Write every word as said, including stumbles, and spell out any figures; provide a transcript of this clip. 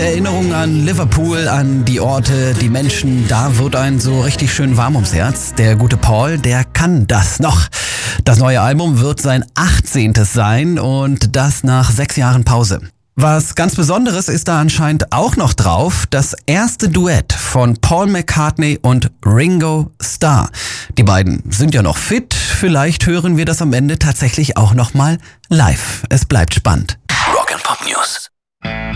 Erinnerungen an Liverpool, an die Orte, die Menschen, da wird einem so richtig schön warm ums Herz. Der gute Paul, der kann das noch. Das neue Album wird sein achtzehntes sein und das nach sechs Jahren Pause. Was ganz Besonderes ist da anscheinend auch noch drauf, das erste Duett von Paul McCartney und Ringo Starr. Die beiden sind ja noch fit, vielleicht hören wir das am Ende tatsächlich auch noch mal live. Es bleibt spannend. Rock'n'Pop News.